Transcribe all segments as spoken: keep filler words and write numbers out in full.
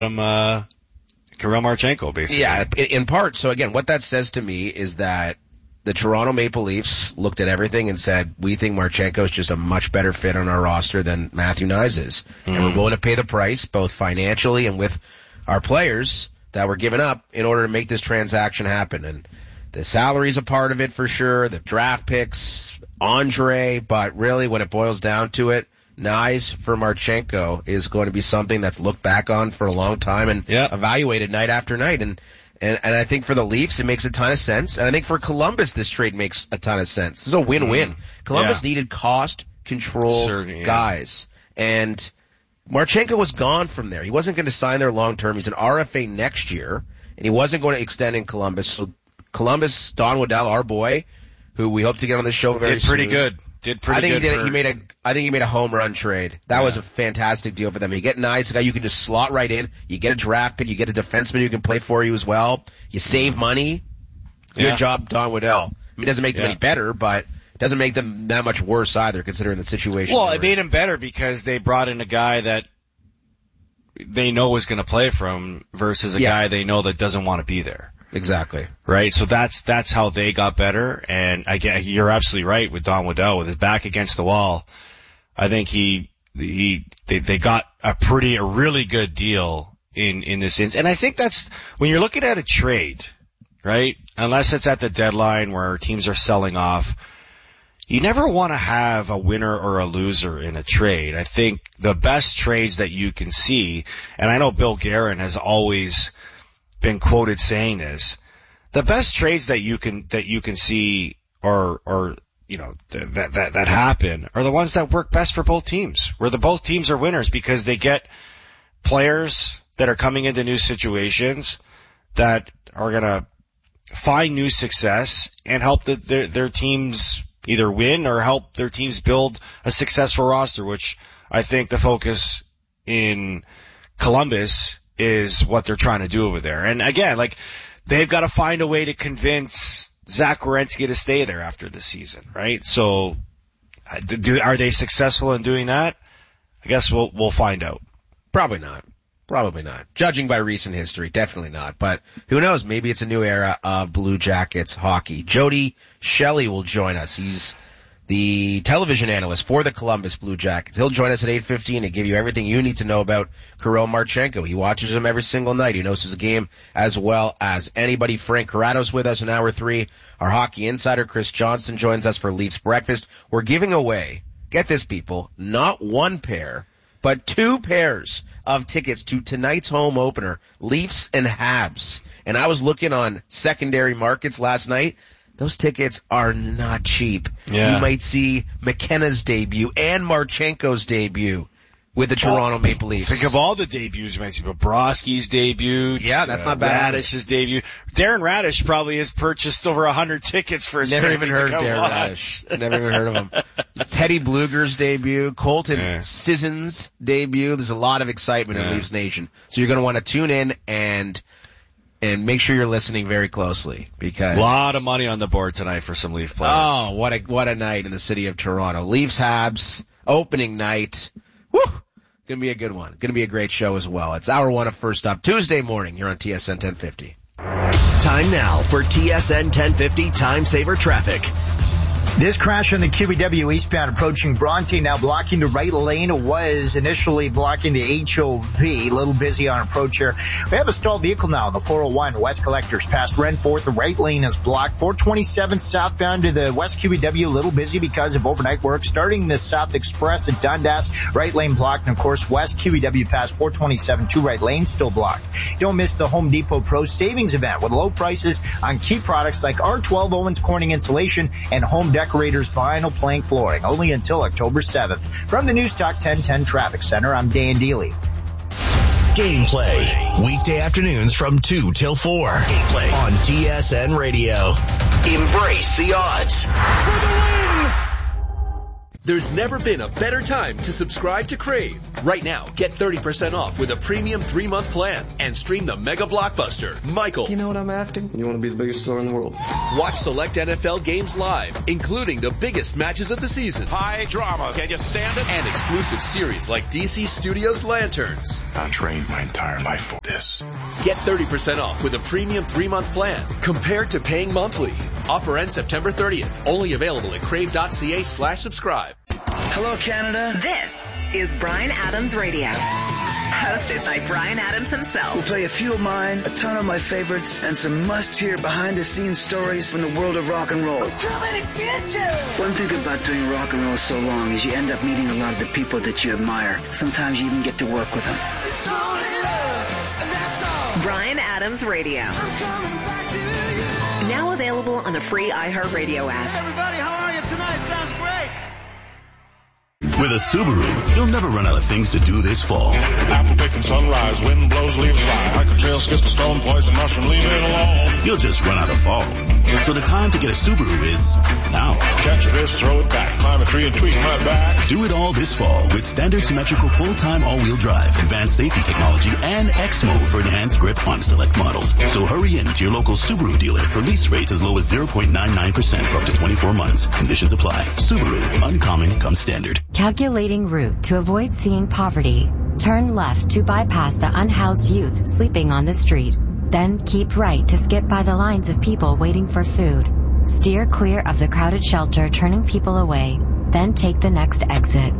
him, uh, Kirill Marchenko, basically. Yeah, in, in part. So again, what that says to me is that the Toronto Maple Leafs looked at everything and said, we think Marchenko is just a much better fit on our roster than Matthew Knies is. Mm. And we're willing to pay the price, both financially and with our players that were given up in order to make this transaction happen. And the salary's a part of it for sure, the draft picks, Andre, but really when it boils down to it, Knies for Marchenko is going to be something that's looked back on for a long time and yep. evaluated night after night. And And, and I think for the Leafs, it makes a ton of sense. And I think for Columbus, this trade makes a ton of sense. This is a win-win. Mm. Columbus yeah. needed cost-controlled yeah. guys. And Marchenko was gone from there. He wasn't going to sign there long-term. He's an R F A next year, and he wasn't going to extend in Columbus. So Columbus, Don Waddell, our boy, who we hope to get on the show very soon. Did pretty soon. good. Did pretty I think good. He did. For... He made a. I think he made a home run trade. That yeah. was a fantastic deal for them. You get Knies, a guy you can just slot right in. You get a draft pick. You get a defenseman who can play for you as well. You save money. Good yeah. job, Don Waddell. I mean, it doesn't make them yeah. any better, but it doesn't make them that much worse either, considering the situation. Well, it made them better because they brought in a guy that they know is going to play for him versus a yeah. guy they know that doesn't want to be there. Exactly. Right? So that's, that's how they got better. And I get, you're absolutely right with Don Waddell with his back against the wall. I think he, he, they, they got a pretty, a really good deal in, in this instance. And I think that's, when you're looking at a trade, right? Unless it's at the deadline where teams are selling off, you never want to have a winner or a loser in a trade. I think the best trades that you can see, and I know Bill Guerin has always been quoted saying this, the best trades that you can, that you can see or, or, you know, that, that, that happen are the ones that work best for both teams, where the both teams are winners because they get players that are coming into new situations that are going to find new success and help the, their, their teams either win or help their teams build a successful roster, which I think the focus in Columbus is what they're trying to do over there. And again, like, they've got to find a way to convince Zach Werenski to stay there after the season, right? So, do, are they successful in doing that? I guess we'll, we'll find out. Probably not. Probably not. Judging by recent history, definitely not. But who knows? Maybe it's a new era of Blue Jackets hockey. Jody Shelley will join us. He's the television analyst for the Columbus Blue Jackets. He'll join us at eight fifteen to give you everything you need to know about Kirill Marchenko. He watches him every single night. He knows his game as well as anybody. Frank Corrado's with us in hour three. Our hockey insider, Chris Johnston, joins us for Leafs Breakfast. We're giving away, get this people, not one pair, but two pairs of tickets to tonight's home opener, Leafs and Habs. And I was looking on secondary markets last night. Those tickets are not cheap. Yeah. You might see McKenna's debut and Marchenko's debut with the Toronto Maple Leafs. Think of all the debuts. You might see Bobrovsky's debut. Yeah, that's uh, not bad. Radish's debut. Darren Radish probably has purchased over a hundred tickets for his Never even heard of Darren watch. Radish. Never even heard of him. Teddy Bluger's debut. Colton yeah. Sisson's debut. There's a lot of excitement yeah. in Leafs Nation. So you're going to want to tune in and and make sure you're listening very closely because a lot of money on the board tonight for some Leaf players. Oh, what a what a night in the city of Toronto. Leafs Habs opening night. Woo! Gonna be a good one. Gonna be a great show as well. It's hour one of First Up Tuesday morning here on T S N ten fifty. Time now for T S N ten fifty Time Saver Traffic. This crash on the Q E W eastbound approaching Bronte, now blocking the right lane, was initially blocking the H O V. A little busy on approach here. We have a stalled vehicle now on the four oh one West Collectors past Renforth. The right lane is blocked. four twenty-seven southbound to the West Q E W, a little busy because of overnight work. Starting the South Express at Dundas, right lane blocked. And of course, West Q E W past four twenty-seven, two right lanes still blocked. Don't miss the Home Depot Pro Savings event with low prices on key products like R twelve Owens Corning Insulation and Home Decorators Vinyl Plank Flooring, only until October seventh. From the Newstalk ten ten Traffic Center, I'm Dan Dealey. Gameplay, weekday afternoons from two till four. Gameplay on T S N Radio. Embrace the odds. For the win! There's never been a better time to subscribe to Crave. Right now, get thirty percent off with a premium three-month plan and stream the mega blockbuster, Michael. You know what I'm after? You want to be the biggest star in the world. Watch select N F L games live, including the biggest matches of the season. High drama. Can you stand it? And exclusive series like D C Studios Lanterns. I trained my entire life for this. Get thirty percent off with a premium three-month plan compared to paying monthly. Offer ends September thirtieth. Only available at crave.ca slash subscribe. Hello, Canada. This is Bryan Adams Radio. Hosted by Bryan Adams himself. We'll play a few of mine, a ton of my favorites, and some must-hear behind-the-scenes stories from the world of rock and roll. I'm coming to get you! One thing about doing rock and roll so long is you end up meeting a lot of the people that you admire. Sometimes you even get to work with them. It's only love, and that's all. Bryan Adams Radio. I'm coming back to you. Now available on the free iHeartRadio app. Hey everybody, how are you tonight? Sounds great. With a Subaru, you'll never run out of things to do this fall. Apple picking sunrise, wind blows, leaves fly. Hike a trail, skip a stone, poison mushroom, leave it alone. You'll just run out of fall. So the time to get a Subaru is now. Catch a fish, throw it back, climb a tree and tweak my back. Do it all this fall with standard symmetrical full-time all-wheel drive, advanced safety technology, and X mode for enhanced grip on select models. So hurry in to your local Subaru dealer for lease rates as low as zero point nine nine percent for up to twenty-four months. Conditions apply. Subaru, uncommon comes standard. Calculating route to avoid seeing poverty. Turn left to bypass the unhoused youth sleeping on the street. Then keep right to skip by the lines of people waiting for food. Steer clear of the crowded shelter turning people away. Then take the next exit.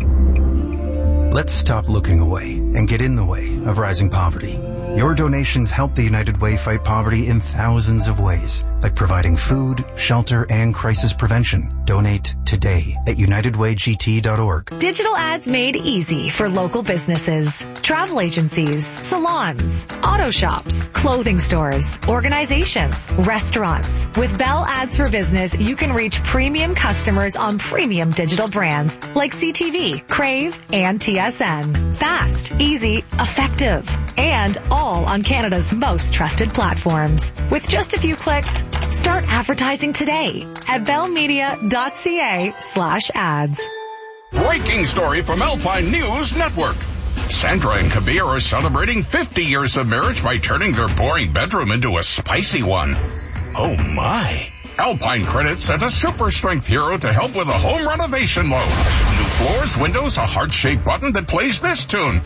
Let's stop looking away and get in the way of rising poverty. Your donations help the United Way fight poverty in thousands of ways, like providing food, shelter, and crisis prevention. Donate today at united way g t dot org. Digital ads made easy for local businesses, travel agencies, salons, auto shops, clothing stores, organizations, restaurants. With Bell Ads for Business, you can reach premium customers on premium digital brands like C T V, Crave, and T S N. Fast, easy, effective, and all on Canada's most trusted platforms. With just a few clicks, start advertising today at bellmedia.ca slash ads. Breaking story from Alpine News Network. Sandra and Kabir are celebrating fifty years of marriage by turning their boring bedroom into a spicy one. Oh my. Alpine Credit sent a super strength hero to help with a home renovation loan. New floors, windows, a heart-shaped button that plays this tune.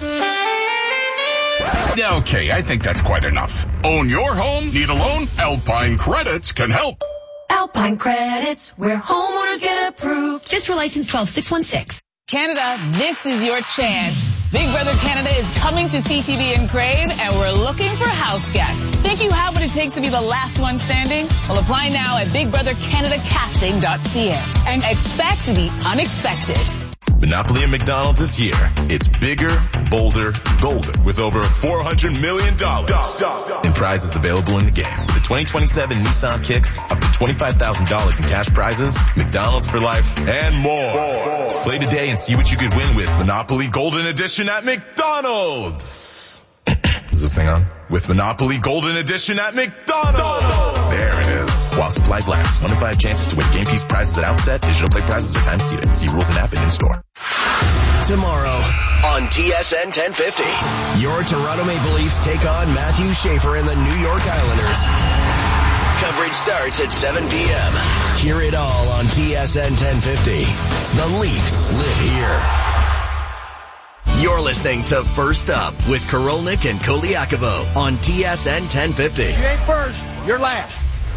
Okay, I think that's quite enough. Own your home? Need a loan? Alpine Credits can help. Alpine Credits, where homeowners get approved. Just for license twelve six one six. Canada, this is your chance. Big Brother Canada is coming to C T V and Crave, and we're looking for house guests. Think you have what it takes to be the last one standing? Well, apply now at big brother canada casting dot c a and expect the unexpected. Monopoly and McDonald's is here. It's bigger, bolder, golder with over four hundred million dollars in prizes available in the game. The twenty twenty-seven Nissan Kicks, up to twenty-five thousand dollars in cash prizes, McDonald's for life, and more. Play today and see what you could win with Monopoly Golden Edition at McDonald's. Is this thing on? With Monopoly Golden Edition at McDonald's. There it is. While supplies last. One in five chances to win game piece prizes at outset. Digital play prizes are time seated. See rules and app and in store. Tomorrow on T S N ten fifty, your Toronto Maple Leafs take on Matthew Schaefer and the New York Islanders. Coverage starts at seven p.m. Hear it all on T S N ten fifty. The Leafs live here. You're listening to First Up with Korolnik and Koliakovo on T S N ten fifty. You ain't first, you're last.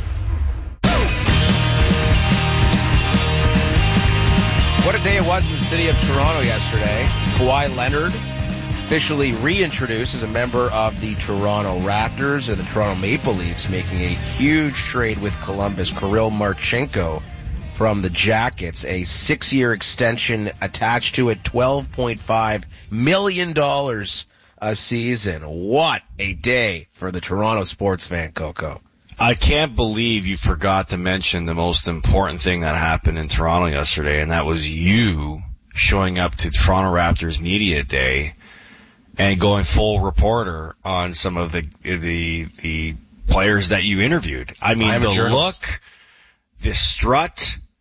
What a day it was in the city of Toronto yesterday. Kawhi Leonard officially reintroduced as a member of the Toronto Raptors, and the Toronto Maple Leafs making a huge trade with Columbus. Kirill Marchenko from the Jackets, a six-year extension attached to it, twelve point five million dollars a season. What a day for the Toronto sports fan, Coco. I can't believe you forgot to mention the most important thing that happened in Toronto yesterday, and that was you showing up to Toronto Raptors Media Day and going full reporter on some of the the the players that you interviewed. I mean, the look, the strut,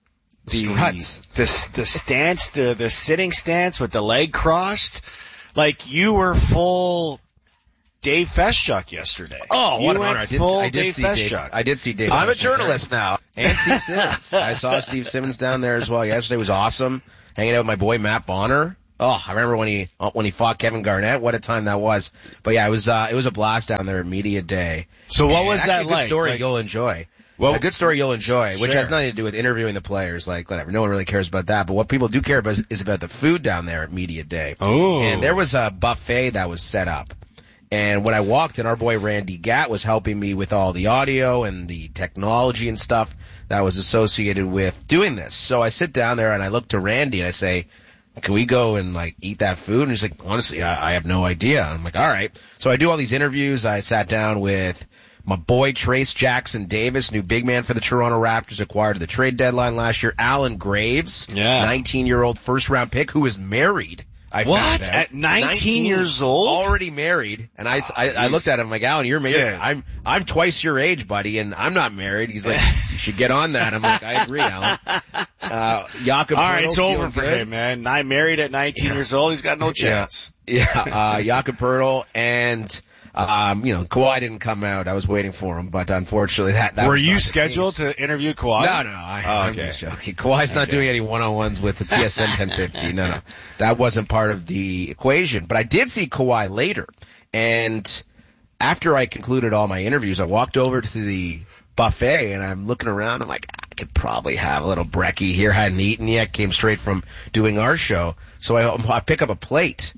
the Struts. the the stance, the the sitting stance with the leg crossed. Like you were full Dave Feschuk yesterday. Oh, you what an went honor! I did, full I did Dave see Feschuk. Dave. I did see Dave. I'm a Feschuk. journalist now. And Steve Simmons. I saw Steve Simmons down there as well. Yesterday was awesome. Hanging out with my boy Matt Bonner. Oh, I remember when he when he fought Kevin Garnett. What a time that was. But yeah, it was uh, it was a blast down there at Media Day. So what and was that a good like? Story like, you'll enjoy. Well, a good story you'll enjoy, which sure. has nothing to do with interviewing the players. Like whatever, no one really cares about that. But what people do care about is, is about the food down there at Media Day. Oh, and there was a buffet that was set up. And when I walked in, our boy Randy Gatt was helping me with all the audio and the technology and stuff that was associated with doing this. So I sit down there and I look to Randy and I say, can we go and like eat that food? And he's like, honestly, I, I have no idea. I'm like, all right. So I do all these interviews. I sat down with my boy Trace Jackson Davis, new big man for the Toronto Raptors, acquired at the trade deadline last year. Alan Graves, yeah. nineteen-year-old first-round pick who is married. I what? found out. At nineteen, nineteen years old? Already married. And I, oh, I, I looked at him like, Alan, you're married. Yeah. I'm, I'm twice your age, buddy, and I'm not married. He's like, you should get on that. I'm like, I agree, Alan. Uh, Jakob All right, Poeltl, it's over for good. him, man. I married at nineteen yeah. years old. He's got no chance. Yeah, yeah uh, Jakob Poeltl and, um, you know, Kawhi didn't come out. I was waiting for him, but unfortunately that, that Were was you scheduled to interview Kawhi? No, no, I, oh, I'm okay. just joking. Kawhi's not okay. doing any one-on-ones with the T S N ten fifty. No, no. That wasn't part of the equation. But I did see Kawhi later. And after I concluded all my interviews, I walked over to the buffet and I'm looking around. I'm like, I could probably have a little brekkie here. Hadn't eaten yet. Came straight from doing our show. So I, I pick up a plate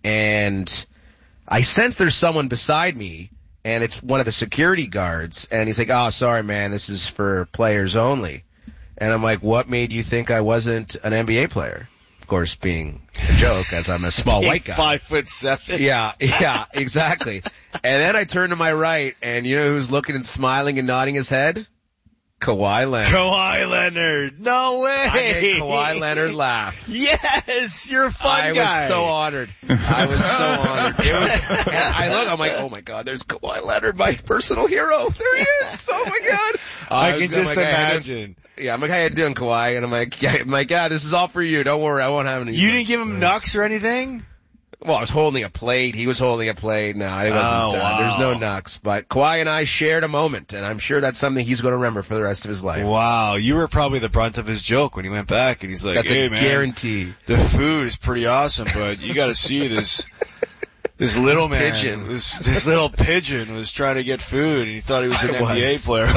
and I sense there's someone beside me, and it's one of the security guards, and he's like, oh, sorry, man, this is for players only. And I'm like, what made you think I wasn't an N B A player? Of course, being a joke, as I'm a small white guy. Five foot seven. Yeah, yeah, exactly. And then I turn to my right, and you know who's looking and smiling and nodding his head? Kawhi Leonard. Kawhi Leonard. No way. I made Kawhi Leonard laugh. Yes, you're a fun I guy. I was so honored. I was so honored. It was, and I look, I'm like, oh my God, there's Kawhi Leonard, my personal hero. There he is. Oh my God. Uh, I, I can was, just like, imagine. Yeah, I'm like, how you doing, Kawhi? And I'm like, yeah, I'm like, yeah, this is all for you. Don't worry, I won't have any. You didn't give him knucks or anything? Well, I was holding a plate. He was holding a plate. No, it wasn't oh, done. wow. There's no knucks. But Kawhi and I shared a moment, and I'm sure that's something he's going to remember for the rest of his life. Wow, you were probably the brunt of his joke when he went back, and he's like, that's hey, a man, guarantee. The food is pretty awesome, but you got to see this. This little man, pigeon. This, this little pigeon was trying to get food, and he thought he was an I N B A was. player.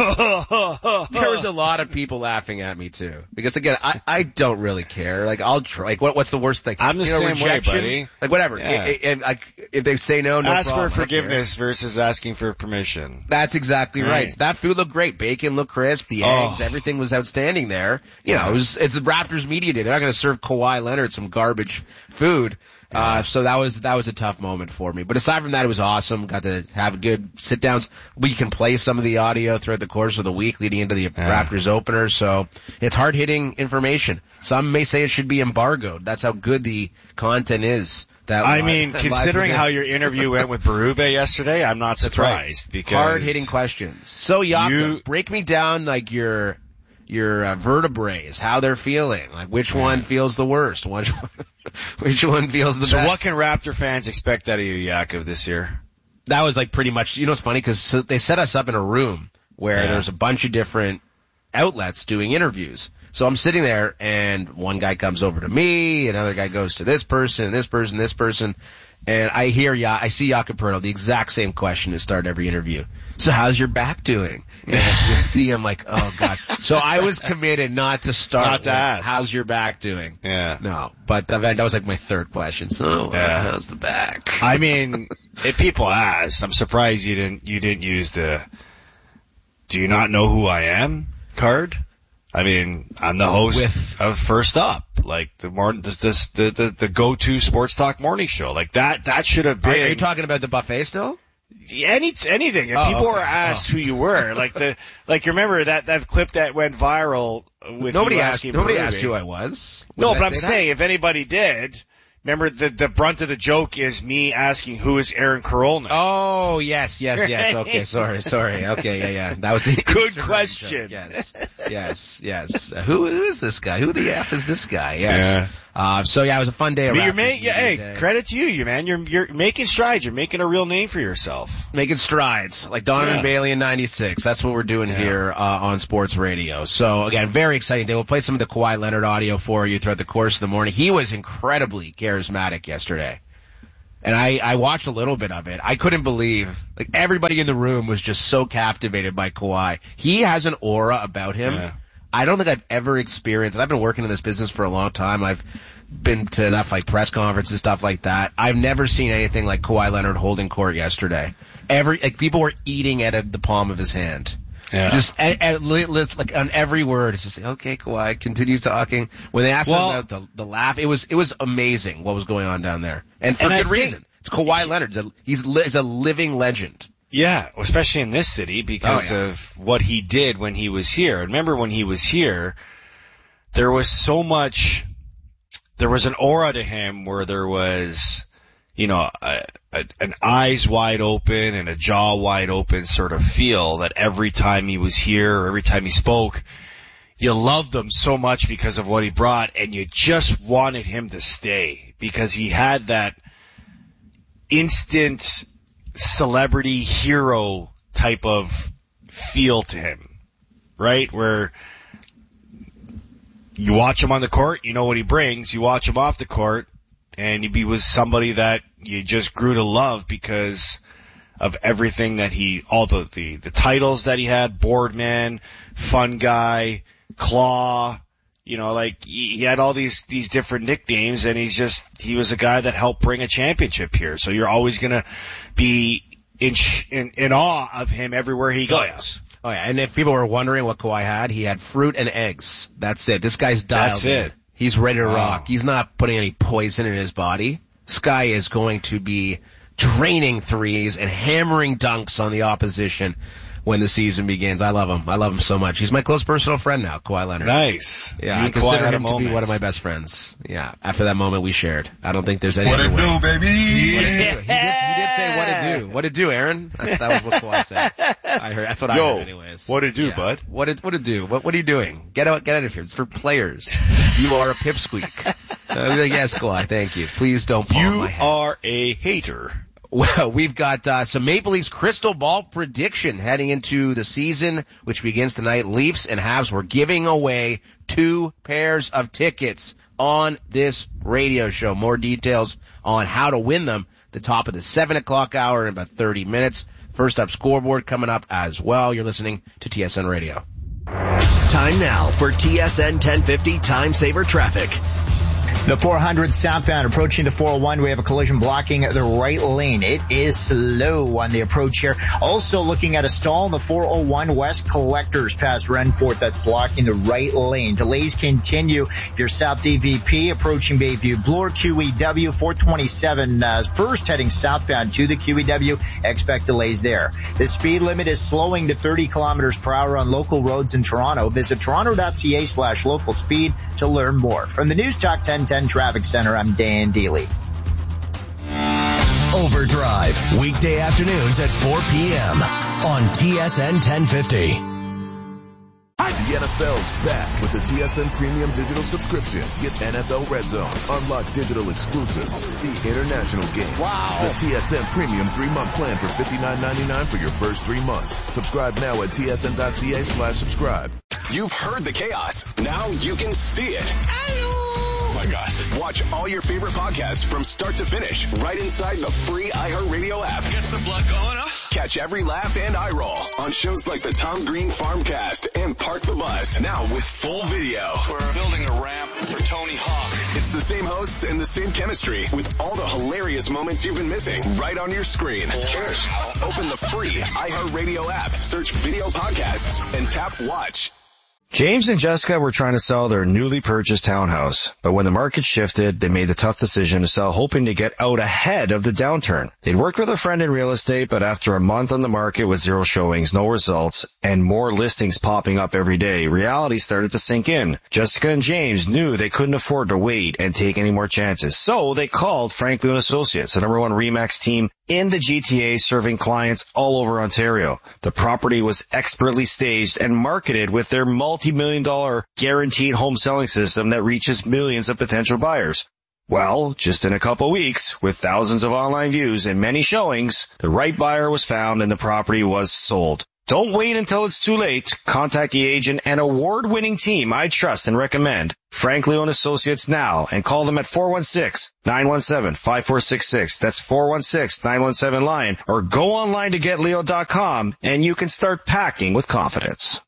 There was a lot of people laughing at me too, because again, I, I don't really care. Like, I'll try. Like, what what's the worst thing? I'm the you know, same rejection? way, buddy. Like, whatever. Yeah. If, if, if, if they say no, no Ask problem. for forgiveness versus asking for permission. That's exactly right. right. So that food looked great. Bacon looked crisp. The oh. eggs, everything was outstanding there. You know, it was, it's the Raptors media day. They're not going to serve Kawhi Leonard some garbage food. Yeah. Uh, so that was, that was a tough moment for me. But aside from that, it was awesome. Got to have good sit downs. We can play some of the audio throughout the course of the week leading into the yeah. Raptors opener. So it's hard hitting information. Some may say it should be embargoed. That's how good the content is. That I live, mean, that considering how your interview went with Berube yesterday, I'm not surprised. Right. Because hard hitting questions. So Jakob, you... break me down like your, your uh, vertebrae, how they're feeling. Like which yeah. one feels the worst? Which one, which one feels the so best? So what can Raptor fans expect out of you, Jakob, this year? That was like pretty much, you know, it's funny because so they set us up in a room where yeah. there's a bunch of different outlets doing interviews. So I'm sitting there and one guy comes over to me, another guy goes to this person, this person, this person, and I hear, ja- I see Jakob Poeltl, the exact same question to start every interview. So how's your back doing? And you see him like, oh God. So I was committed not to start not to with, ask. how's your back doing? Yeah. No, but that was like my third question. So yeah. uh, how's the back? I mean, if people ask, I'm surprised you didn't, you didn't use the, do you not know who I am card? I mean, I'm the host With, of First Up, like the morning, this, this, the, the, the go-to sports talk morning show. Like that, that should have been. Are, are you talking about the buffet still? Any, anything. If oh, people okay. were asked oh. who you were, like the, like you remember that, that clip that went viral with nobody you asked, asking nobody Berube. asked who I was. was no, I but I'm say saying that? if anybody did, remember the, the brunt of the joke is me asking who is Aaron Karolnik. Oh, yes, yes, yes. Okay, sorry, sorry. Okay, yeah, yeah. That was the good question. Joke, yes. yes, yes. Uh, who, who is this guy? Who the F is this guy? Yes. Yeah. Uh, so yeah, it was a fun day. I mean, you're ma- yeah, hey, day. credit to you, you man. You're you're making strides. You're making a real name for yourself. Making strides, like Donovan yeah. Bailey in ninety-six. That's what we're doing yeah. here uh, on Sports Radio. So again, very exciting day. We'll play some of the Kawhi Leonard audio for you throughout the course of the morning. He was incredibly charismatic yesterday. And I, I watched a little bit of it. I couldn't believe, like, everybody in the room was just so captivated by Kawhi. He has an aura about him. Yeah. I don't think I've ever experienced, and I've been working in this business for a long time. I've been to enough, like, press conferences, stuff like that. I've never seen anything like Kawhi Leonard holding court yesterday. Every, like, people were eating at a, the palm of his hand. Yeah. Just at, at, like on every word, it's just like, okay, Kawhi, continue talking. When they asked well, him about the, the laugh, it was it was amazing what was going on down there, and for and good reason. It's Kawhi Leonard. He's a, he's, li- he's a living legend. Yeah, especially in this city because oh, yeah. of what he did when he was here. Remember when he was here, there was so much. There was an aura to him where there was, you know, a, a, an eyes wide open and a jaw wide open sort of feel that every time he was here or every time he spoke, you loved him so much because of what he brought and you just wanted him to stay because he had that instant celebrity hero type of feel to him, right? Where you watch him on the court, you know what he brings. You watch him off the court, and he was somebody that you just grew to love because of everything that he, all the, the, the titles that he had, Boardman, Fun Guy, Claw, you know, like, he, he had all these, these different nicknames, and he's just, he was a guy that helped bring a championship here. So you're always gonna be in, in, in awe of him everywhere he goes. Oh, yeah. Oh yeah, and if people were wondering what Kawhi had, he had fruit and eggs. That's it. This guy's dialed That's in. it. He's ready to wow. rock. He's not putting any poison in his body. This guy is going to be draining threes and hammering dunks on the opposition when the season begins. I love him. I love him so much. He's my close personal friend now, Kawhi Leonard. Nice. Yeah, you I consider him to moment. be one of my best friends. Yeah, after that moment we shared. I don't think there's any what other it way. do, baby? What it do? He did, he did say what it do. What it do, Aaron? That, that was what Kawhi said. I heard. That's what Yo, I heard anyways. What it do, yeah. bud? What it, what it do? What, what are you doing? Get out, get out of here. It's for players. You are a pipsqueak. Uh, like, yes, Kawhi, thank you. Please don't palm You my head. are a hater. Well, we've got uh, some Maple Leafs crystal ball prediction heading into the season, which begins tonight. Leafs and Habs were giving away two pairs of tickets on this radio show. More details on how to win them at the top of the seven o'clock hour in about thirty minutes. First up, scoreboard coming up as well. You're listening to T S N Radio. Time now for T S N ten fifty Time Saver Traffic. The four hundred southbound approaching the four oh one. We have a collision blocking the right lane. It is slow on the approach here. Also looking at a stall in the four oh one west collectors past Renfort. That's blocking the right lane. Delays continue. If you're south D V P approaching Bayview Bloor, Q E W four twenty-seven uh, first heading southbound to the Q E W. Expect delays there. The speed limit is slowing to thirty kilometers per hour on local roads in Toronto. Visit toronto.ca slash local speed to learn more. From the News Talk ten ten Traffic Center, I'm Dan Deely. Overdrive, weekday afternoons at four p.m. on T S N ten fifty. The N F L's back with the T S N Premium Digital Subscription. Get N F L Red Zone, unlock digital exclusives, see international games. Wow. The T S N Premium three-month plan for fifty-nine ninety-nine for your first three months. Subscribe now at tsn.ca slash subscribe. You've heard the chaos. Now you can see it. Oh my God. Watch all your favorite podcasts from start to finish right inside the free iHeartRadio app. Gets the blood going, huh? Catch every laugh and eye roll on shows like the Tom Green Farmcast and Park the Bus, now with full video. We're building a ramp for Tony Hawk. It's the same hosts and the same chemistry with all the hilarious moments you've been missing right on your screen. Cheers. Open the free iHeartRadio app, search video podcasts, and tap watch. James and Jessica were trying to sell their newly purchased townhouse, but when the market shifted, they made the tough decision to sell, hoping to get out ahead of the downturn. They'd worked with a friend in real estate, but after a month on the market with zero showings, no results, and more listings popping up every day, reality started to sink in. Jessica and James knew they couldn't afford to wait and take any more chances, so they called Franklin Associates, the number one RE/MAX team in the G T A, serving clients all over Ontario. The property was expertly staged and marketed with their multi-million dollar guaranteed home selling system that reaches millions of potential buyers. Well, just in a couple weeks, with thousands of online views and many showings, the right buyer was found and the property was sold. Don't wait until it's too late. Contact the agent and award-winning team I trust and recommend, Frank Leo and Associates, now, and call them at four one six, nine one seven, five four six six. That's four one six, nine one seven, line, or go online to get leo dot com and you can start packing with confidence.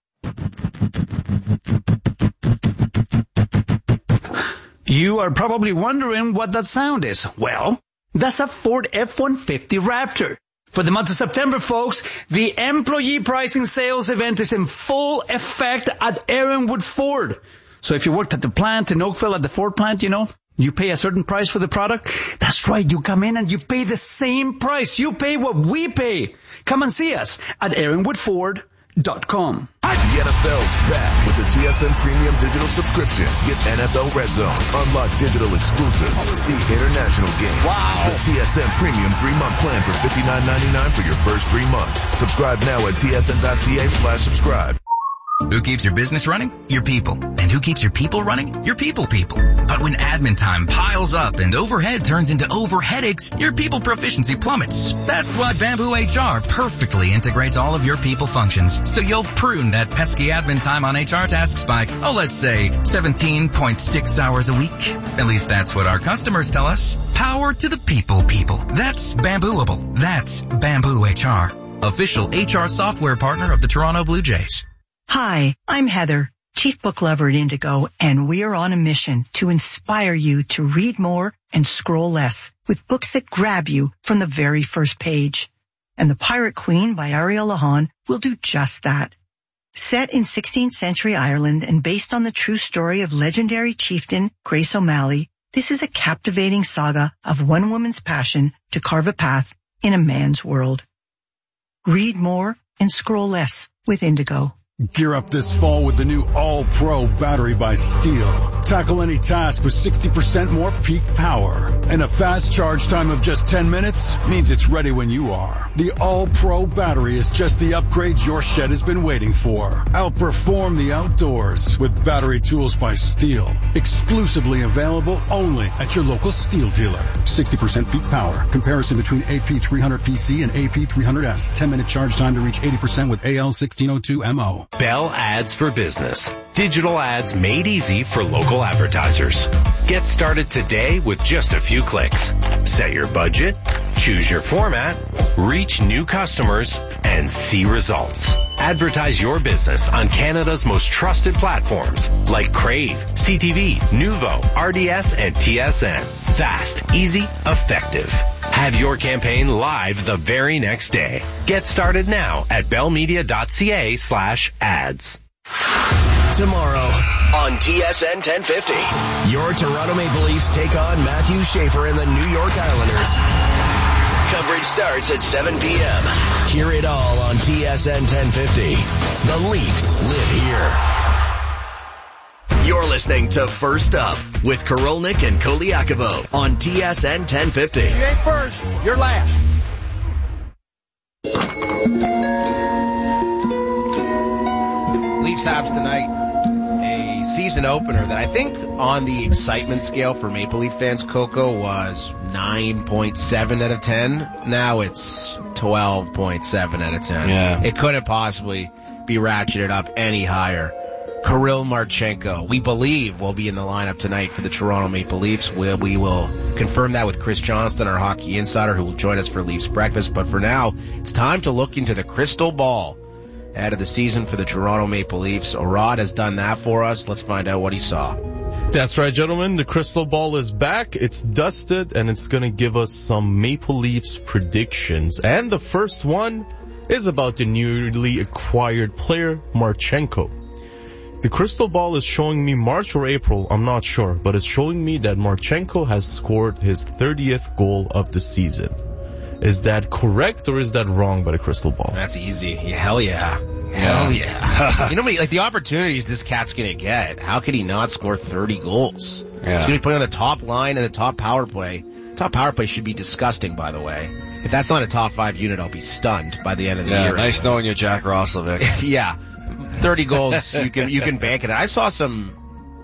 You are probably wondering what that sound is. Well, that's a Ford F one fifty Raptor. For the month of September, folks, the employee pricing sales event is in full effect at Aaronwood Ford. So if you worked at the plant in Oakville, at the Ford plant, you know, you pay a certain price for the product. That's right. You come in and you pay the same price. You pay what we pay. Come and see us at aaronwood ford dot com. The N F L's back with the T S N Premium Digital Subscription. Get N F L Red Zone, unlock digital exclusives, see international games. Wow. The T S N Premium three-month plan for fifty-nine ninety-nine for your first three months. Subscribe now at T S N dot C A slash subscribe. Who keeps your business running? Your people. And who keeps your people running? Your people people. But when admin time piles up and overhead turns into over headaches, your people proficiency plummets. That's why Bamboo H R perfectly integrates all of your people functions, so you'll prune that pesky admin time on H R tasks by, oh, let's say seventeen point six hours a week. At least that's what our customers tell us. Power to the people people. That's Bambooable. That's Bamboo H R. Official H R software partner of the Toronto Blue Jays. Hi, I'm Heather, Chief Book Lover at Indigo, and we are on a mission to inspire you to read more and scroll less with books that grab you from the very first page. And The Pirate Queen by Ariel Lahan will do just that. Set in sixteenth century Ireland and based on the true story of legendary chieftain Grace O'Malley, this is a captivating saga of one woman's passion to carve a path in a man's world. Read more and scroll less with Indigo. Gear up this fall with the new All-Pro battery by Steel. Tackle any task with sixty percent more peak power. And a fast charge time of just ten minutes means it's ready when you are. The All-Pro battery is just the upgrade your shed has been waiting for. Outperform the outdoors with battery tools by Steel. Exclusively available only at your local Steel dealer. sixty percent peak power. Comparison between A P three hundred P C and A P three hundred S. ten minute charge time to reach eighty percent with A L sixteen oh two M O. Bell Ads for Business. Digital ads made easy for local advertisers. Get started today with just a few clicks. Set your budget, choose your format, reach new customers, and see results. Advertise your business on Canada's most trusted platforms like Crave, C T V, Nuvo, R D S, and T S N. Fast, easy, effective. Have your campaign live the very next day. Get started now at bellmedia.ca slash ads. Tomorrow on T S N ten fifty, your Toronto Maple Leafs take on Matthew Schaefer and the New York Islanders. Coverage starts at seven p.m. Hear it all on T S N ten fifty. The Leafs live here. You're listening to First Up with Karolnik and Koliakovo on T S N ten fifty. You ain't first, you're last. Leafs Habs tonight. A season opener that I think on the excitement scale for Maple Leaf fans, Coco, was nine point seven out of ten. Now it's twelve point seven out of ten. Yeah. It couldn't possibly be ratcheted up any higher. Kirill Marchenko, we believe, will be in the lineup tonight for the Toronto Maple Leafs. We, we will confirm that with Chris Johnston, our hockey insider, who will join us for Leafs Breakfast. But for now, it's time to look into the crystal ball ahead of the season for the Toronto Maple Leafs. Orad has done that for us. Let's find out what he saw. That's right, gentlemen. The crystal ball is back. It's dusted, and it's going to give us some Maple Leafs predictions. And the first one is about the newly acquired player, Marchenko. The crystal ball is showing me March or April, I'm not sure, but it's showing me that Marchenko has scored his thirtieth goal of the season. Is that correct or is that wrong by the crystal ball? That's easy. Yeah, hell yeah. Hell yeah. You know, like the opportunities this cat's going to get. How could he not score thirty goals? Yeah. He's going to be playing on the top line and the top power play, top Top power play should be disgusting, by the way. If that's not a top five unit, I'll be stunned by the end of the yeah, year. Nice anyways. knowing you, Jack Roslovic. Yeah. thirty goals, you can, you can bank it. I saw some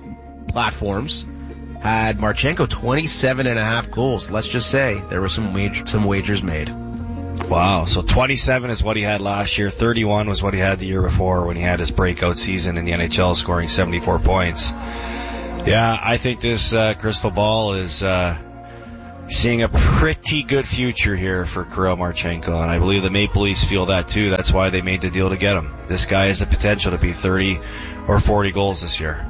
platforms had Marchenko twenty-seven and a half goals. Let's just say there were some wage, some wagers made. Wow. So twenty-seven is what he had last year. thirty-one was what he had the year before when he had his breakout season in the N H L, scoring seventy-four points. Yeah, I think this uh, crystal ball is uh, seeing a pretty good future here for Kirill Marchenko, and I believe the Maple Leafs feel that too. That's why they made the deal to get him. This guy has the potential to be thirty or forty goals this year.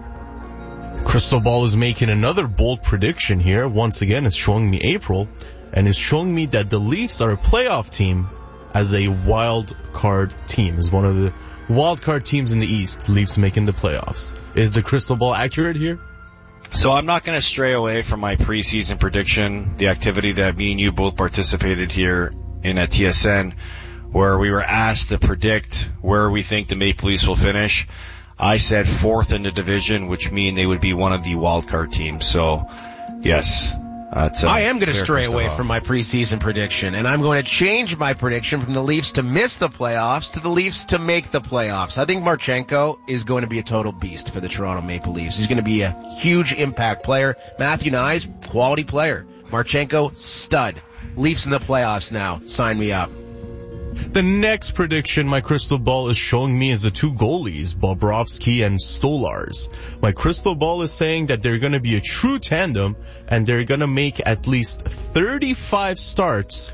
Crystal Ball is making another bold prediction here. Once again, it's showing me April, and it's showing me that the Leafs are a playoff team as a wild card team. Is one of the wild card teams in the East. Leafs making the playoffs. Is the crystal ball accurate here? So I'm not going to stray away from my preseason prediction, the activity that me and you both participated here in at T S N, where we were asked to predict where we think the Maple Leafs will finish. I said fourth in the division, which mean they would be one of the wild card teams. So, yes. That's I am going to stray away from my preseason prediction, and I'm going to change my prediction from the Leafs to miss the playoffs to the Leafs to make the playoffs. I think Marchenko is going to be a total beast for the Toronto Maple Leafs. He's going to be a huge impact player. Matthew Knies, quality player. Marchenko, stud. Leafs in the playoffs now. Sign me up. The next prediction my crystal ball is showing me is the two goalies, Bobrovsky and Stolars. My crystal ball is saying that they're going to be a true tandem and they're going to make at least thirty-five starts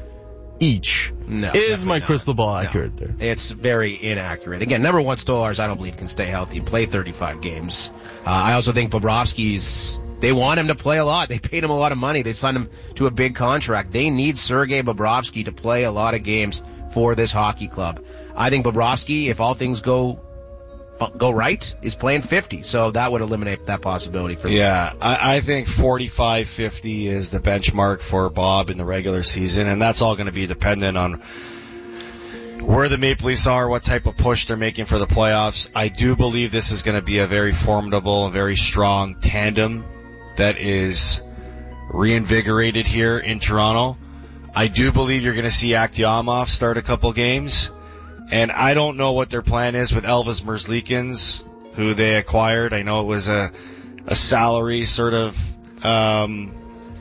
each. No. Is my not. crystal ball no. accurate there? It's very inaccurate. Again, number one, Stolars, I don't believe can stay healthy and play thirty-five games. Uh, I also think Bobrovsky's, they want him to play a lot. They paid him a lot of money. They signed him to a big contract. They need Sergei Bobrovsky to play a lot of games for this hockey club. I think Bobrovsky, if all things go go right, is playing fifty, so that would eliminate that possibility for me. Yeah, I, I think forty-five fifty is the benchmark for Bob in the regular season, and that's all going to be dependent on where the Maple Leafs are, what type of push they're making for the playoffs. I do believe this is going to be a very formidable and very strong tandem that is reinvigorated here in Toronto. I do believe you're going to see Akhtiamov start a couple games, and I don't know what their plan is with Elvis Merzlikins, who they acquired. I know it was a a salary sort of um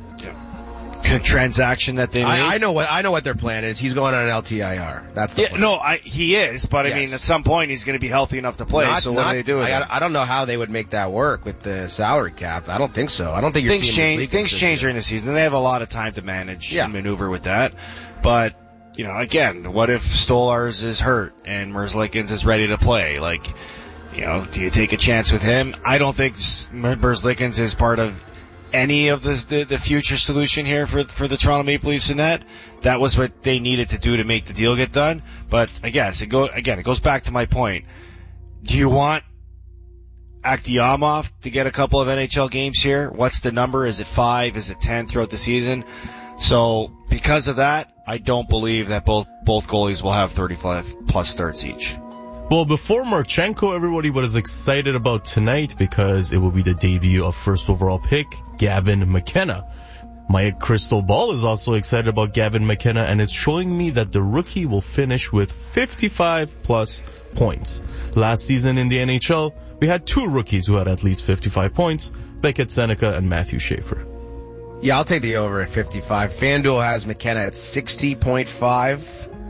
transaction that they made. I, I know what I know what their plan is. He's going on an L T I R. That's the yeah, plan. no, I, he is, but yes. I mean, at some point he's going to be healthy enough to play. Not, so what not, do they do with I, it? I don't know how they would make that work with the salary cap. I don't think so. I don't think you're things seeing change. Things change during the season. They have a lot of time to manage yeah. and maneuver with that. But you know, again, what if Stolars is hurt and Merzlikins is ready to play? Like, you know, do you take a chance with him? I don't think Merzlikins is part of any of the, the the future solution here for for the Toronto Maple Leafs in that. That was what they needed to do to make the deal get done. But I guess it go again. It goes back to my point. Do you want Akhtiamov to get a couple of N H L games here? What's the number? Is it five? Is it ten throughout the season? So because of that, I don't believe that both both goalies will have thirty-five plus starts each. Well, before Marchenko, everybody was excited about tonight because it will be the debut of first overall pick, Gavin McKenna. My crystal ball is also excited about Gavin McKenna, and it's showing me that the rookie will finish with fifty-five plus points. Last season in the N H L, we had two rookies who had at least fifty-five points, Beckett Seneca and Matthew Schaefer. Yeah, I'll take the over at fifty-five. FanDuel has McKenna at sixty point five.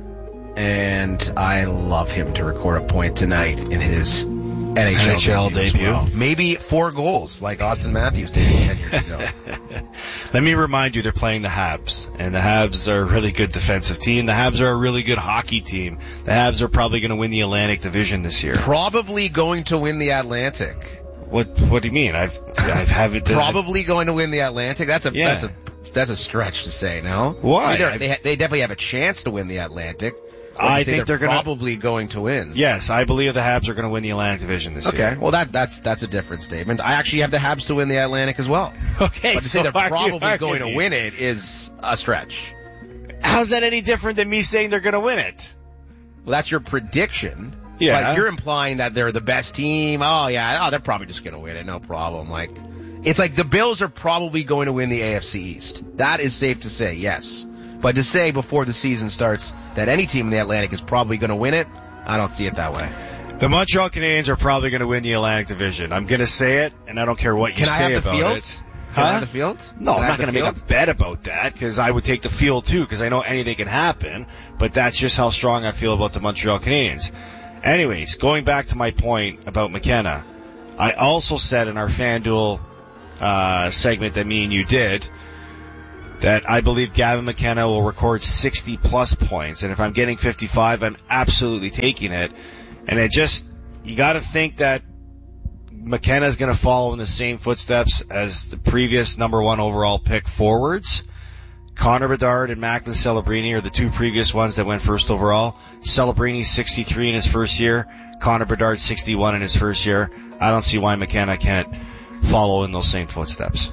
And I love him to record a point tonight in his N H L, N H L debut. debut. Well. Maybe four goals like Austin Matthews did ten years ago. Let me remind you, they're playing the Habs, and the Habs are a really good defensive team. The Habs are a really good hockey team. The Habs are probably going to win the Atlantic Division this year. Probably going to win the Atlantic. What What do you mean? I've I've have it. Probably going to win the Atlantic. That's a yeah. that's a that's a stretch to say. No, why? I mean, they they definitely have a chance to win the Atlantic. I think, think they're, they're gonna, probably going to win. Yes, I believe the Habs are going to win the Atlantic Division this okay. year. Okay, well that that's that's a different statement. I actually have the Habs to win the Atlantic as well. Okay, but to so say they're probably you, going to you? win it is a stretch. How's that any different than me saying they're going to win it? Well, that's your prediction. Yeah. But you're implying that they're the best team. Oh yeah, oh they're probably just going to win it, no problem. Like It's like the Bills are probably going to win the A F C East. That is safe to say, yes. But to say before the season starts that any team in the Atlantic is probably going to win it, I don't see it that way. The Montreal Canadiens are probably going to win the Atlantic Division. I'm going to say it, and I don't care what you Can say I have the about field? it. Can Huh? I have the field? No, Can I'm I not going to make a bet about that because I would take the field too because I know anything can happen. But that's just how strong I feel about the Montreal Canadiens. Anyways, going back to my point about McKenna, I also said in our FanDuel uh, segment that me and you did that I believe Gavin McKenna will record sixty plus points. And if I'm getting fifty-five, I'm absolutely taking it. And it just, you got to think that McKenna is going to follow in the same footsteps as the previous number one overall pick forwards. Connor Bedard and Macklin Celebrini are the two previous ones that went first overall. Celebrini sixty-three in his first year. Connor Bedard sixty-one in his first year. I don't see why McKenna can't follow in those same footsteps.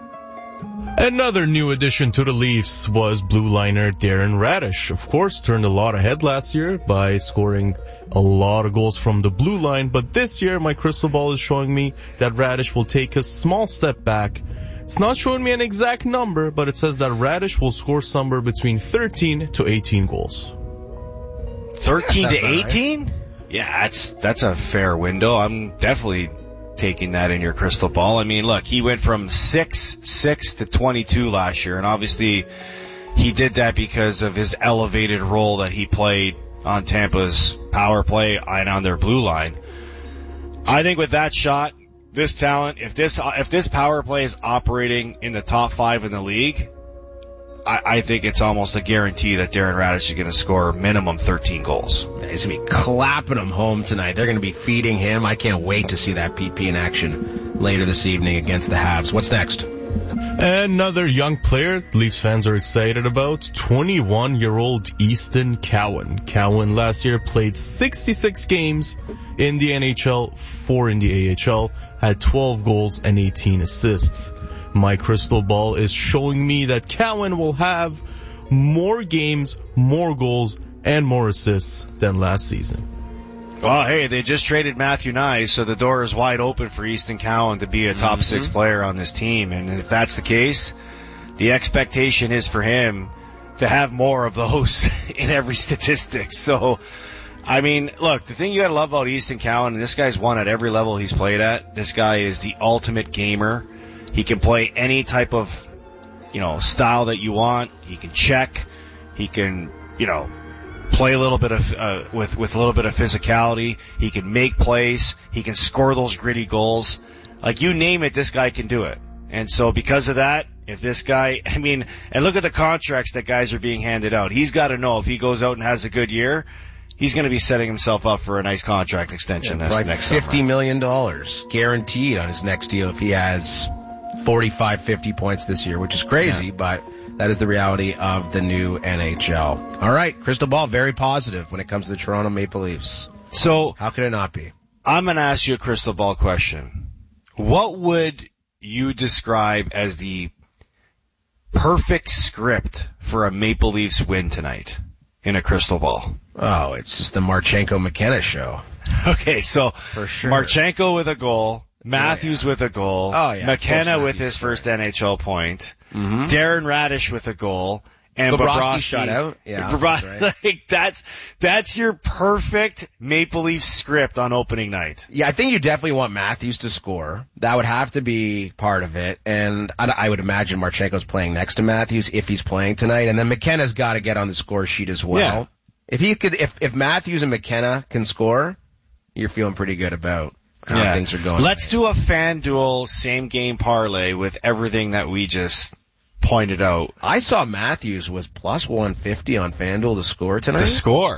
Another new addition to the Leafs was blue liner Darren Radish. Of course, turned a lot ahead last year by scoring a lot of goals from the blue line. But this year, my crystal ball is showing me that Radish will take a small step back. It's not showing me an exact number, but it says that Radish will score somewhere between thirteen to eighteen goals. thirteen Yeah, to eighteen? Right. Yeah, that's, that's a fair window. I'm definitely taking that in your crystal ball. I mean, look, he went from six six to twenty-two last year, and obviously he did that because of his elevated role that he played on Tampa's power play and on their blue line. I think with that shot, this talent, if this if this power play is operating in the top five in the league, I, I think it's almost a guarantee that Darren Radish is going to score minimum thirteen goals. He's going to be clapping them home tonight. They're going to be feeding him. I can't wait to see that P P in action later this evening against the Habs. What's next? Another young player Leafs fans are excited about, twenty-one-year-old Easton Cowan. Cowan last year played sixty-six games in the N H L, four in the A H L, had twelve goals and eighteen assists. My crystal ball is showing me that Cowan will have more games, more goals, and more assists than last season. Well, hey, they just traded Matthew Nye, so the door is wide open for Easton Cowan to be a top mm-hmm. six player on this team. And if that's the case, the expectation is for him to have more of those in every statistic. So, I mean, look, the thing you gotta love about Easton Cowan, and this guy's won at every level he's played at. This guy is the ultimate gamer. He can play any type of, you know, style that you want. He can check. He can, you know, play a little bit of, uh, with, with a little bit of physicality. He can make plays. He can score those gritty goals. Like, you name it, this guy can do it. And so because of that, if this guy, I mean, and look at the contracts that guys are being handed out. He's got to know if he goes out and has a good year, he's going to be setting himself up for a nice contract extension yeah, next, next fifty summer. million dollars guaranteed on his next deal if he has forty-five, fifty points this year, which is crazy, yeah. but that is the reality of the new N H L. All right, crystal ball, very positive when it comes to the Toronto Maple Leafs. So, how could it not be? I'm going to ask you a crystal ball question. What would you describe as the perfect script for a Maple Leafs win tonight in a crystal ball? Oh, it's just the Marchenko-McKenna show. Okay, so for sure. Marchenko with a goal, Matthews oh, yeah. with a goal, oh, yeah, McKenna with his first N H L point, mm-hmm. Darren Radish with a goal, and Bobrovsky Bobrovsky shot out. Yeah, Bobrovsky, that's right. Like, that's, that's your perfect Maple Leafs script on opening night. Yeah, I think you definitely want Matthews to score. That would have to be part of it. And I, I would imagine Marchenko's playing next to Matthews if he's playing tonight. And then McKenna's got to get on the score sheet as well. Yeah. If he could, if, if Matthews and McKenna can score, you're feeling pretty good about how yeah. things are going. Let's do a FanDuel same game parlay with everything that we just pointed out. I saw Matthews was plus one fifty on FanDuel to score tonight. To score.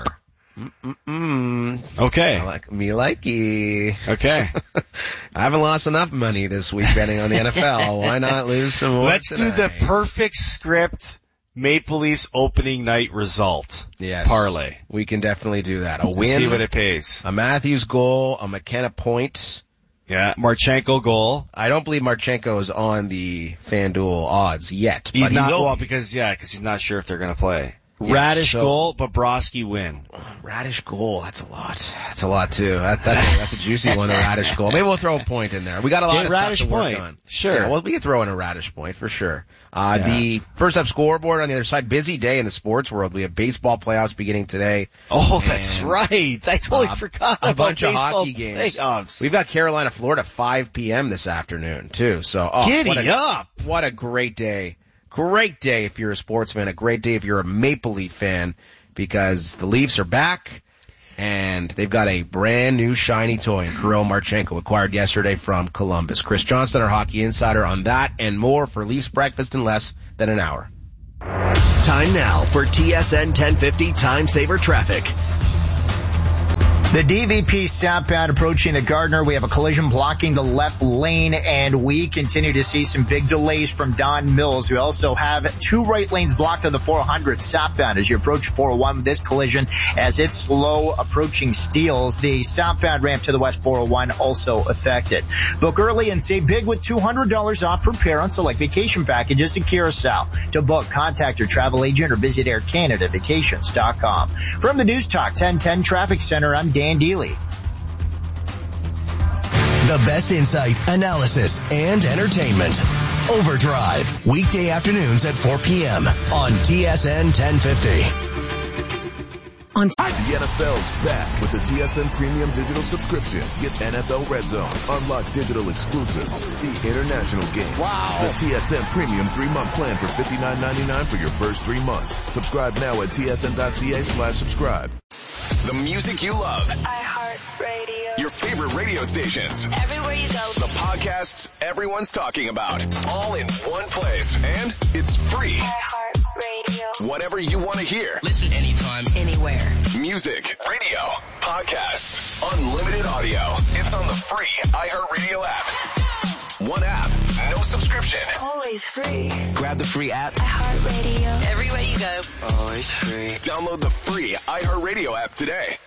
Mm-mm. Okay. I like me likey. Okay. I haven't lost enough money this week betting on the N F L. Why not lose some more Let's tonight? do the perfect script Maple Leafs opening night result. Yes. Parlay. We can definitely do that. A win. Let's see what it pays. A Matthews goal, a McKenna point. Yeah, Marchenko goal. I don't believe Marchenko is on the FanDuel odds yet. He's but not, he will well, be. because, yeah, because he's not sure if they're going to play. Radish so, goal, Bobrovsky win. Radish goal, that's a lot. That's a lot too. That, that's, a, that's a juicy one, the Radish goal. Maybe we'll throw a point in there. We got a lot Get of Radish stuff to point. work on. Sure. Yeah, well, we can throw in a Radish point for sure. Uh, yeah. The first up scoreboard on the other side, busy day in the sports world. We have baseball playoffs beginning today. Oh, that's right. I totally uh, forgot a about bunch of baseball hockey games. playoffs. We've got Carolina, Florida, five p.m. this afternoon too. So, oh, Giddy what a, up. What a great day. Great day if you're a sportsman, a great day if you're a Maple Leaf fan, because the Leafs are back, and they've got a brand new shiny toy in Kirill Marchenko, acquired yesterday from Columbus. Chris Johnston, our hockey insider, on that and more for Leafs breakfast in less than an hour. Time now for T S N ten fifty Time Saver Traffic. The D V P southbound approaching the Gardner. We have a collision blocking the left lane, and we continue to see some big delays from Don Mills. We also have two right lanes blocked on the four hundred southbound as you approach four oh one with this collision as it's slow approaching Steeles. The southbound ramp to the west four oh one also affected. Book early and save big with two hundred dollars off per pair on select vacation packages to Curacao. To book, contact your travel agent or visit air canada vacations dot com. From the News Talk ten ten Traffic Center, I'm Dan Dealey. The best insight, analysis, and entertainment. Overdrive, weekday afternoons at four p.m. on T S N ten fifty. On the N F L's back with the T S N Premium Digital Subscription. Get N F L Red Zone, unlock digital exclusives, see international games. Wow. The T S N Premium three-month plan for fifty-nine ninety-nine for your first three months. Subscribe now at tsn.ca slash subscribe. The music you love. iHeartRadio. Your favorite radio stations. Everywhere you go. The podcasts everyone's talking about. All in one place. And it's free. iHeartRadio. Whatever you want to hear. Listen anytime, anywhere. Music, radio, podcasts, unlimited audio. It's on the free iHeartRadio app. One app, no subscription. Always free. Grab the free app. iHeartRadio. Everywhere you go. Always free. Download the free iHeartRadio app today.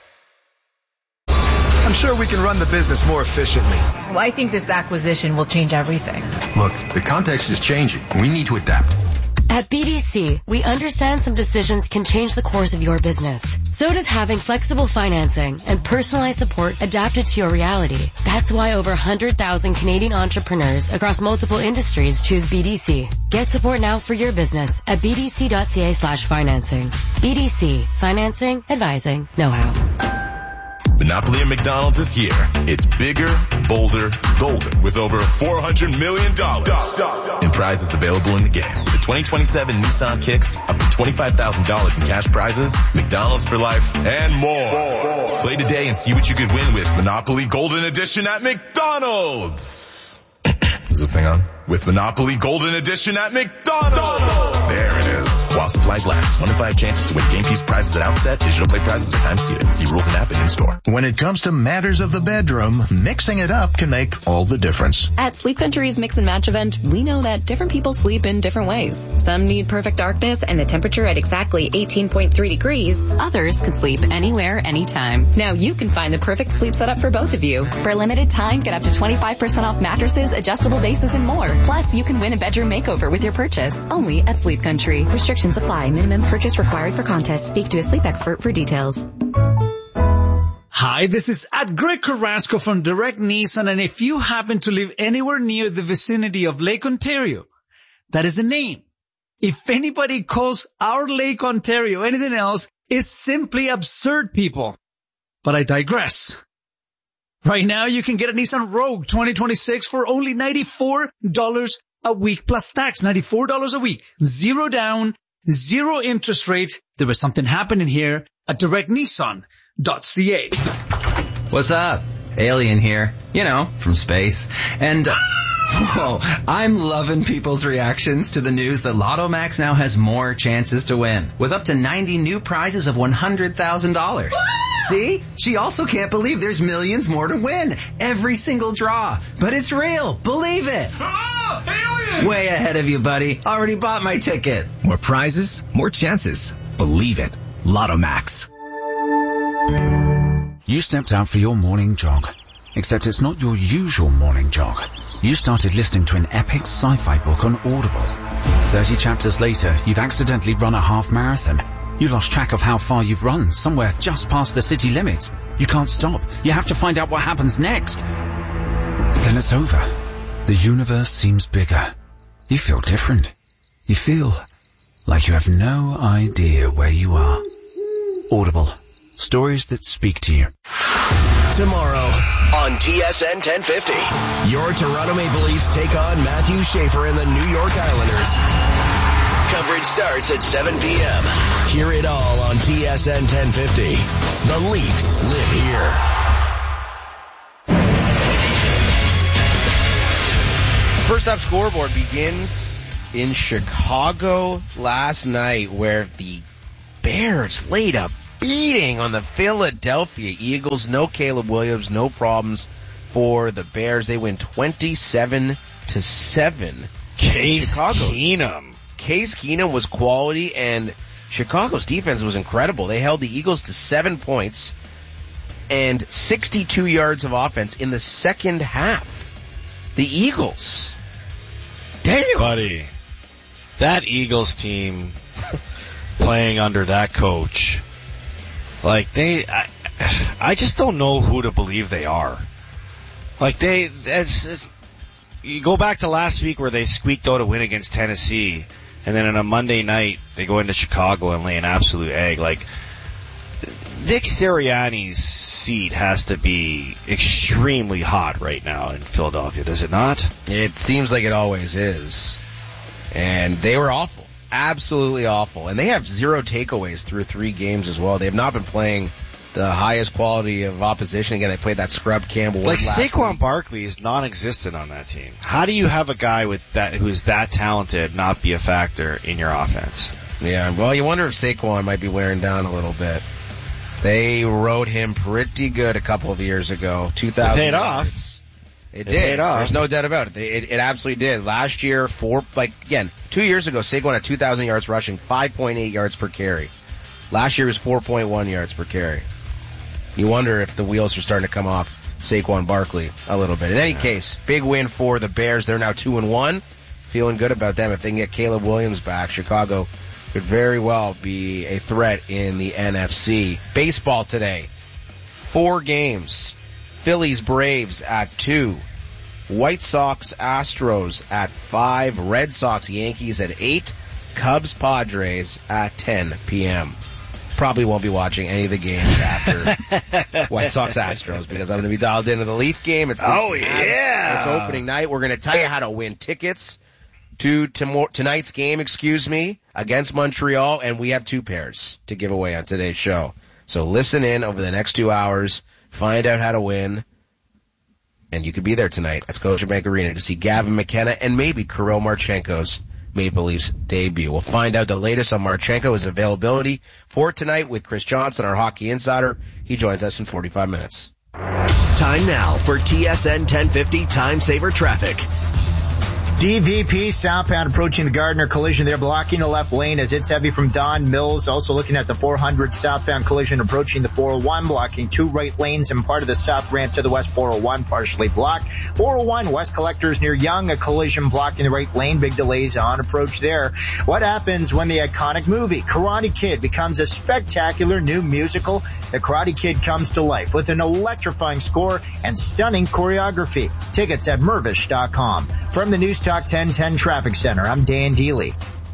I'm sure we can run the business more efficiently. Well, I think this acquisition will change everything. Look, the context is changing. We need to adapt. At B D C, we understand some decisions can change the course of your business. So does having flexible financing and personalized support adapted to your reality. That's why over one hundred thousand Canadian entrepreneurs across multiple industries choose B D C. Get support now for your business at bdc.ca slash financing. B D C. Financing, advising, know-how. Monopoly at McDonald's is here. It's bigger, bolder, golden with over four hundred million dollars in prizes available in the game. The twenty twenty-seven Nissan Kicks, up to twenty-five thousand dollars in cash prizes, McDonald's for life, and more. Play today and see what you could win with Monopoly Golden Edition at McDonald's. Is this thing on? With Monopoly Golden Edition at McDonald's. There it is. While supplies last. One in five chances to win game piece prizes at outset. Digital play prizes are time seated. See rules and app and in-store. When it comes to matters of the bedroom, mixing it up can make all the difference. At Sleep Country's Mix and Match event, we know that different people sleep in different ways. Some need perfect darkness and the temperature at exactly eighteen point three degrees. Others can sleep anywhere, anytime. Now you can find the perfect sleep setup for both of you. For a limited time, get up to twenty-five percent off mattresses, adjustable bases, and more. Plus, you can win a bedroom makeover with your purchase. Only at Sleep Country. Restrictions apply. Minimum purchase required for contest. Speak to a sleep expert for details. Hi, this is at Greg Carrasco from Direct Nissan, and if you happen to live anywhere near the vicinity of Lake Ontario, that is a name. If anybody calls our Lake Ontario anything else, it's simply absurd, people. But I digress. Right now, you can get a Nissan Rogue twenty twenty-six for only ninety-four dollars a week plus tax. ninety-four dollars a week. Zero down, zero interest rate. There was something happening here at direct nissan dot c a. What's up? Alien here. You know, from space. And, uh, whoa, I'm loving people's reactions to the news that Lotto Max now has more chances to win, with up to ninety new prizes of one hundred thousand dollars. See? She also can't believe there's millions more to win. Every single draw. But it's real. Believe it. Oh, alien! Way ahead of you, buddy. Already bought my ticket. More prizes, more chances. Believe it. Lotto Max. You stepped out for your morning jog. Except it's not your usual morning jog. You started listening to an epic sci-fi book on Audible. Thirty chapters later, you've accidentally run a half marathon. You lost track of how far you've run, somewhere just past the city limits. You can't stop. You have to find out what happens next. Then it's over. The universe seems bigger. You feel different. You feel like you have no idea where you are. Audible. Stories that speak to you. Tomorrow on T S N ten fifty, your Toronto Maple Leafs take on Matthew Schaefer and the New York Islanders. Coverage starts at seven p.m. Hear it all on T S N ten fifty. The Leafs live here. First up scoreboard begins in Chicago last night, where the Bears laid a beating on the Philadelphia Eagles. No Caleb Williams, no problems for the Bears. They win twenty-seven to seven. Case Keenum. Case Keenum was quality, and Chicago's defense was incredible. They held the Eagles to seven points and sixty-two yards of offense in the second half. The Eagles. Damn. Buddy, that Eagles team playing under that coach, like they, I, I just don't know who to believe they are. Like they, it's, it's, you go back to last week where they squeaked out a win against Tennessee, and then on a Monday night they go into Chicago and lay an absolute egg. Like Nick Sirianni's seat has to be extremely hot right now in Philadelphia, does it not? It seems like it always is. And they were awful. Absolutely awful. And they have zero takeaways through three games as well. They have not been playing the highest quality of opposition. Again, they played that scrub Campbell. Like Saquon Barkley is non-existent on that team. How do you have a guy with that who is that talented not be a factor in your offense? Yeah, well, you wonder if Saquon might be wearing down a little bit. They rode him pretty good a couple of years ago. two thousand It paid yards. off. It, it did. Paid off. There's no doubt about it. it. It absolutely did. Last year, four, like, again, two years ago, Saquon had two thousand yards rushing, five point eight yards per carry. Last year was four point one yards per carry. You wonder if the wheels are starting to come off Saquon Barkley a little bit. In any case, big win for the Bears. They're now two and one. Feeling good about them. If they can get Caleb Williams back, Chicago could very well be a threat in the N F C. Baseball today. Four games. Phillies Braves at two. White Sox Astros at five. Red Sox Yankees at eight. Cubs Padres at ten p.m. Probably won't be watching any of the games after White Sox Astros because I'm going to be dialed into the Leaf game. It's oh, yeah. It's opening night. We're going to tell you how to win tickets to tonight's game, excuse me, against Montreal, and we have two pairs to give away on today's show. So listen in over the next two hours, find out how to win, and you could be there tonight at Scotiabank Arena to see Gavin McKenna and maybe Kirill Marchenko's Maple Leafs debut. We'll find out the latest on Marchenko's availability for tonight with Chris Johnson, our hockey insider. He joins us in forty-five minutes. Time now for T S N ten fifty Time Saver Traffic. D V P southbound approaching the Gardner collision there, blocking the left lane as it's heavy from Don Mills. Also looking at the four hundred southbound collision approaching the four oh one, blocking two right lanes and part of the south ramp to the west four oh one partially blocked. four oh one West Collectors near Young, a collision blocking the right lane. Big delays on approach there. What happens when the iconic movie Karate Kid becomes a spectacular new musical? The Karate Kid comes to life with an electrifying score and stunning choreography. Tickets at Mervish dot com. From the News Talk ten ten Traffic Center, I'm Dan Dealey.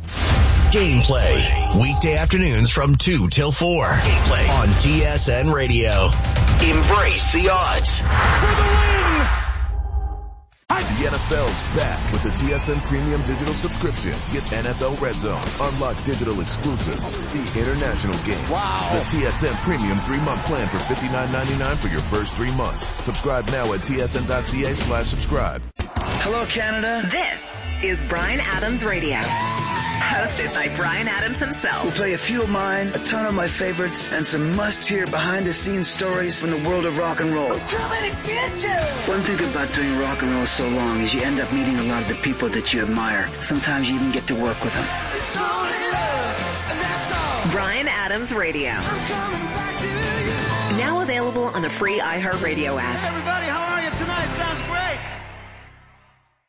Gameplay, weekday afternoons from two till four. Gameplay on T S N Radio. Embrace the odds. For the win! The N F L's back with the T S N Premium Digital Subscription. Get N F L Red Zone, unlock digital exclusives, see international games. Wow. The T S N Premium three-month plan for fifty-nine ninety-nine for your first three months. Subscribe now at T S N dot C A slash subscribe. Hello, Canada. This is Bryan Adams Radio. Hosted by Bryan Adams himself. We'll play a few of mine, a ton of my favorites, and some must-hear behind-the-scenes stories from the world of rock and roll. Too many bitches! One thing about doing rock and roll so long is you end up meeting a lot of the people that you admire. Sometimes you even get to work with them. It's only love, and that's all. Bryan Adams Radio. I'm coming back to you. Now available on the free iHeartRadio app. Hey everybody, how are you tonight? Sounds great.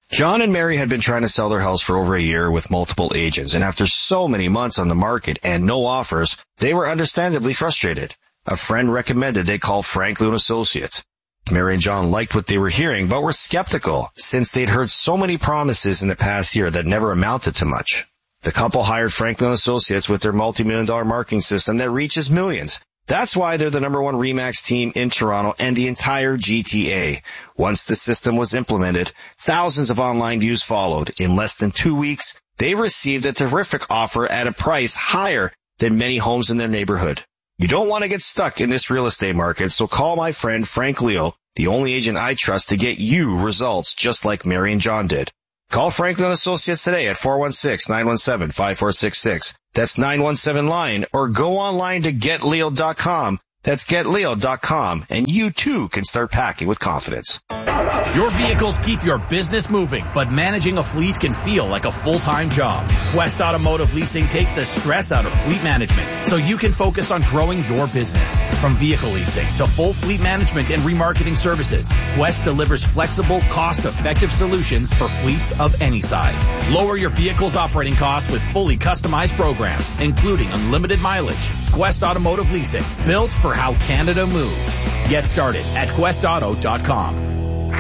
John and Mary had been trying to sell their house for over a year with multiple agents, and after so many months on the market and no offers, they were understandably frustrated. A friend recommended they call Franklin Associates. Mary and John liked what they were hearing, but were skeptical since they'd heard so many promises in the past year that never amounted to much. The couple hired Franklin Associates with their multi-million dollar marketing system that reaches millions. That's why they're the number one RE/MAX team in Toronto and the entire G T A. Once the system was implemented, thousands of online views followed. In less than two weeks, they received a terrific offer at a price higher than many homes in their neighborhood. You don't want to get stuck in this real estate market, so call my friend Frank Leo, the only agent I trust to get you results just like Mary and John did. Call Franklin Associates today at four one six, nine one seven, five four six six. That's nine one seven line, or go online to get leo dot com. That's get leo dot com, and you too can start packing with confidence. Your vehicles keep your business moving, but managing a fleet can feel like a full-time job. Quest Automotive Leasing takes the stress out of fleet management, so you can focus on growing your business. From vehicle leasing to full fleet management and remarketing services, Quest delivers flexible, cost-effective solutions for fleets of any size. Lower your vehicle's operating costs with fully customized programs, including unlimited mileage. Quest Automotive Leasing, built for how Canada moves. Get started at quest auto dot com.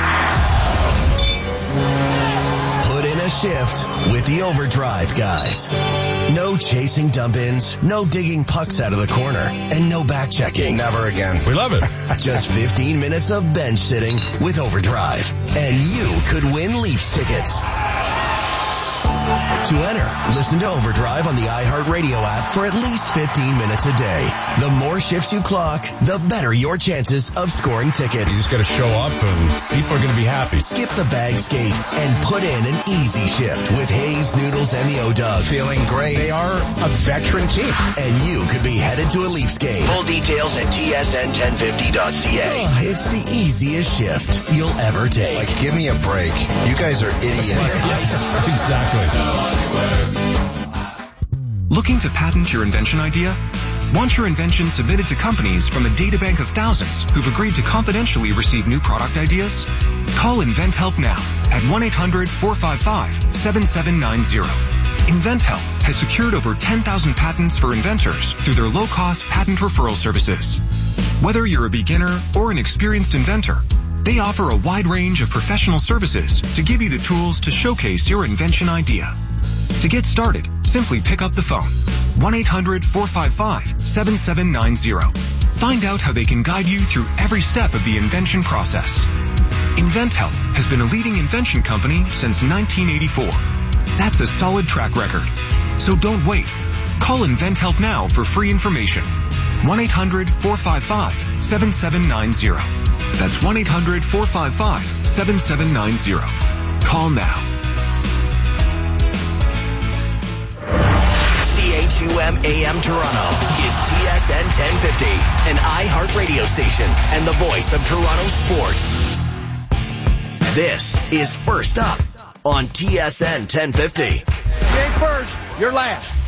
Put in a shift with the Overdrive guys. No chasing dump-ins, no digging pucks out of the corner, and no back-checking. Never again. We love it. Just fifteen minutes of bench sitting with Overdrive, and you could win Leafs tickets. To enter, listen to Overdrive on the iHeartRadio app for at least fifteen minutes a day. The more shifts you clock, the better your chances of scoring tickets. You just got to show up and people are going to be happy. Skip the bag skate and put in an easy shift with Hayes, Noodles, and the O-Dog. Feeling great. They are a veteran team. And you could be headed to a Leafs game. Full details at T S N ten fifty dot C A. Oh, it's the easiest shift you'll ever take. Like, give me a break. You guys are idiots. Exactly. Looking to patent your invention idea? Want your invention submitted to companies from a databank of thousands who've agreed to confidentially receive new product ideas? Call InventHelp now at one eight hundred, four five five, seven seven nine zero. InventHelp has secured over ten thousand patents for inventors through their low-cost patent referral services. Whether you're a beginner or an experienced inventor, they offer a wide range of professional services to give you the tools to showcase your invention idea. To get started, simply pick up the phone. one eight hundred, four five five, seven seven nine zero. Find out how they can guide you through every step of the invention process. InventHelp has been a leading invention company since nineteen eighty-four. That's a solid track record. So don't wait. Call InventHelp now for free information. one eight hundred, four five five, seven seven nine zero. That's one eight hundred, four five five, seven seven nine zero. Call now. C H U M A M Toronto is T S N ten fifty, an iHeart radio station and the voice of Toronto sports. This is First Up on T S N ten fifty. You ain't first, you're last.